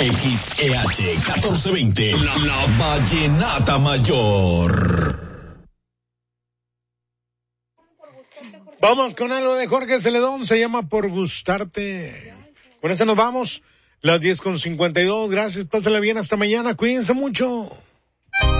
XEH 1420, la Vallenata Mayor. Vamos con algo de Jorge Celedón, se llama Por Gustarte. Con eso nos vamos, las 10:52, gracias, pásala bien, hasta mañana, cuídense mucho.